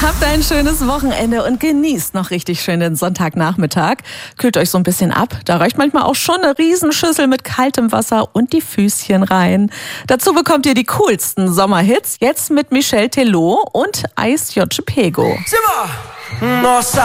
Habt ein schönes Wochenende und genießt noch richtig schön den Sonntagnachmittag. Kühlt euch so ein bisschen ab. Da reicht manchmal auch schon eine Riesenschüssel mit kaltem Wasser und die Füßchen rein. Dazu bekommt ihr die coolsten Sommerhits. Jetzt mit Michel Teló und Ice Joce Pego. Nossa